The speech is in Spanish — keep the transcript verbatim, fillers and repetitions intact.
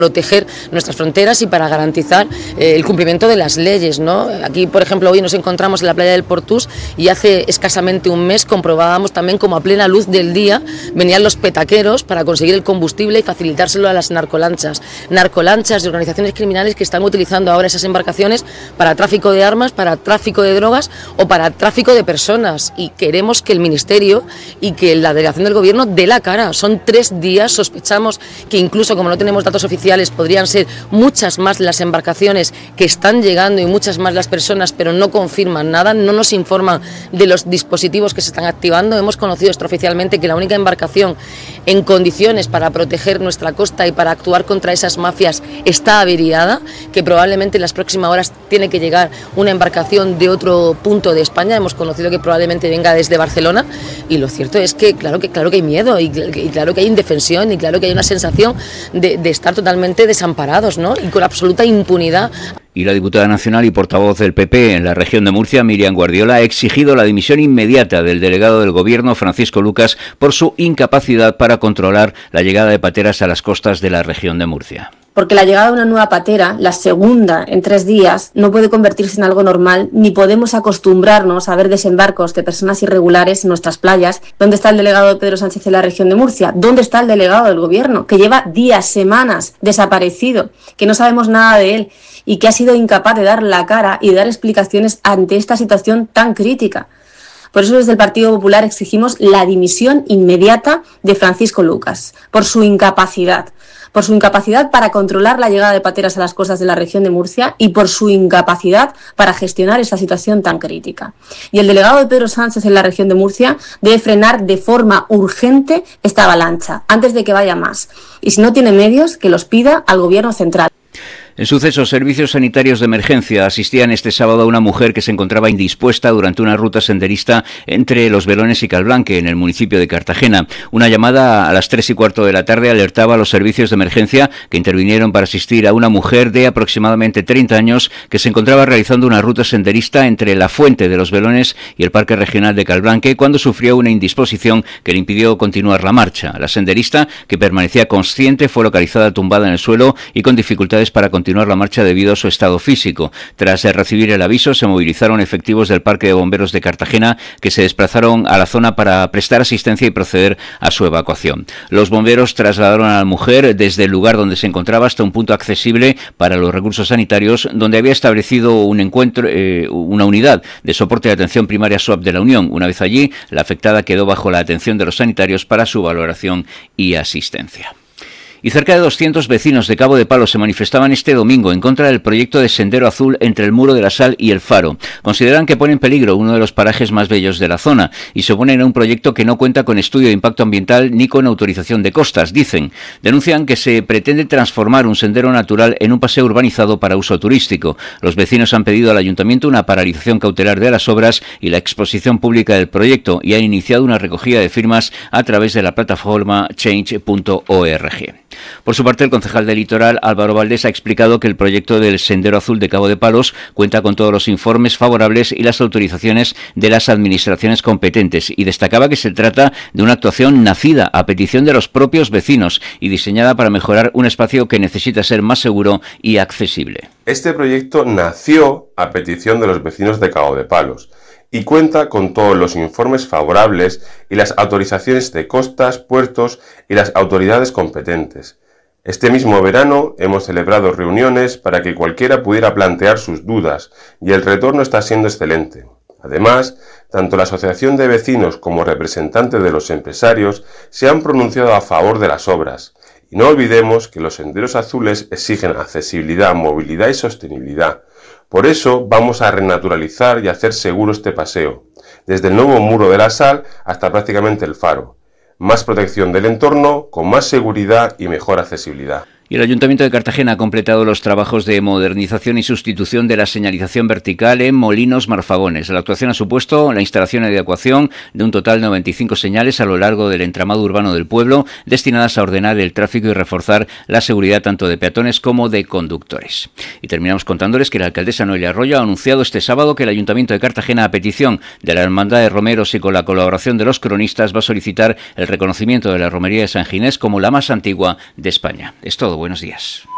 proteger nuestras fronteras y para garantizar eh, el cumplimiento de las leyes, ¿no? Aquí, por ejemplo, hoy nos encontramos en la playa del Portús y hace escasamente un mes comprobábamos también como a plena luz del día venían los petaqueros para conseguir el combustible y facilitárselo a las narcolanchas. Narcolanchas de organizaciones criminales que están utilizando ahora esas embarcaciones para tráfico de armas, para tráfico de drogas o para tráfico de personas. Y queremos que el Ministerio y que la delegación del Gobierno dé la cara. Son tres días, sospechamos que incluso como no tenemos datos oficiales podrían ser muchas más las embarcaciones que están llegando y muchas más las personas, pero no confirman nada, no nos informan de los dispositivos que se están activando. Hemos conocido extraoficialmente que la única embarcación en condiciones para proteger nuestra costa y para actuar contra esas mafias está averiada, que probablemente en las próximas horas tiene que llegar una embarcación de otro punto de España. Hemos conocido que probablemente venga desde Barcelona y lo cierto es que claro que, claro que hay miedo y, y claro que hay indefensión y claro que hay una sensación de, de estar totalmente desamparados, ¿no? Y con absoluta impunidad. Y la diputada nacional y portavoz del P P en la región de Murcia, Miriam Guardiola, ha exigido la dimisión inmediata del delegado del Gobierno, Francisco Lucas, por su incapacidad para controlar la llegada de pateras a las costas de la región de Murcia. Porque la llegada de una nueva patera, la segunda en tres días, no puede convertirse en algo normal, ni podemos acostumbrarnos a ver desembarcos de personas irregulares en nuestras playas. ¿Dónde está el delegado de Pedro Sánchez en la región de Murcia? ¿Dónde está el delegado del Gobierno, que lleva días, semanas desaparecido, que no sabemos nada de él y que ha sido incapaz de dar la cara y de dar explicaciones ante esta situación tan crítica? Por eso desde el Partido Popular exigimos la dimisión inmediata de Francisco Lucas, por su incapacidad. por su incapacidad para controlar la llegada de pateras a las costas de la región de Murcia y por su incapacidad para gestionar esta situación tan crítica. Y el delegado de Pedro Sánchez en la región de Murcia debe frenar de forma urgente esta avalancha, antes de que vaya más. Y si no tiene medios, que los pida al Gobierno central. En sucesos, servicios sanitarios de emergencia asistían este sábado a una mujer que se encontraba indispuesta durante una ruta senderista entre Los Belones y Calblanque, en el municipio de Cartagena. Una llamada a las tres y cuarto de la tarde alertaba a los servicios de emergencia que intervinieron para asistir a una mujer de aproximadamente treinta años que se encontraba realizando una ruta senderista entre la Fuente de Los Belones y el Parque Regional de Calblanque cuando sufrió una indisposición que le impidió continuar la marcha. La senderista, que permanecía consciente, fue localizada tumbada en el suelo y con dificultades para continuar continuar la marcha debido a su estado físico. Tras recibir el aviso, se movilizaron efectivos del Parque de Bomberos de Cartagena que se desplazaron a la zona para prestar asistencia y proceder a su evacuación. Los bomberos trasladaron a la mujer desde el lugar donde se encontraba hasta un punto accesible para los recursos sanitarios, donde había establecido un encuentro, eh, una unidad de soporte de atención primaria S U A P de la Unión. Una vez allí, la afectada quedó bajo la atención de los sanitarios para su valoración y asistencia. Y cerca de doscientos vecinos de Cabo de Palos se manifestaban este domingo en contra del proyecto de Sendero Azul entre el Muro de la Sal y el Faro. Consideran que pone en peligro uno de los parajes más bellos de la zona y se oponen a un proyecto que no cuenta con estudio de impacto ambiental ni con autorización de costas, dicen. Denuncian que se pretende transformar un sendero natural en un paseo urbanizado para uso turístico. Los vecinos han pedido al ayuntamiento una paralización cautelar de las obras y la exposición pública del proyecto y han iniciado una recogida de firmas a través de la plataforma change punto org. Por su parte, el concejal del Litoral, Álvaro Valdés, ha explicado que el proyecto del Sendero Azul de Cabo de Palos cuenta con todos los informes favorables y las autorizaciones de las administraciones competentes y destacaba que se trata de una actuación nacida a petición de los propios vecinos y diseñada para mejorar un espacio que necesita ser más seguro y accesible. Este proyecto nació a petición de los vecinos de Cabo de Palos y cuenta con todos los informes favorables y las autorizaciones de costas, puertos y las autoridades competentes. Este mismo verano hemos celebrado reuniones para que cualquiera pudiera plantear sus dudas y el retorno está siendo excelente. Además, tanto la Asociación de Vecinos como representantes de los empresarios se han pronunciado a favor de las obras. Y no olvidemos que los senderos azules exigen accesibilidad, movilidad y sostenibilidad. Por eso vamos a renaturalizar y hacer seguro este paseo, desde el nuevo Muro de la Sal hasta prácticamente el Faro. Más protección del entorno, con más seguridad y mejor accesibilidad. Y el Ayuntamiento de Cartagena ha completado los trabajos de modernización y sustitución de la señalización vertical en Molinos Marfagones. La actuación ha supuesto la instalación y adecuación de un total de noventa y cinco señales a lo largo del entramado urbano del pueblo, destinadas a ordenar el tráfico y reforzar la seguridad tanto de peatones como de conductores. Y terminamos contándoles que la alcaldesa Noelia Arroyo ha anunciado este sábado que el Ayuntamiento de Cartagena, a petición de la Hermandad de Romeros y con la colaboración de los cronistas, va a solicitar el reconocimiento de la Romería de San Ginés como la más antigua de España. Es todo. Buenos días.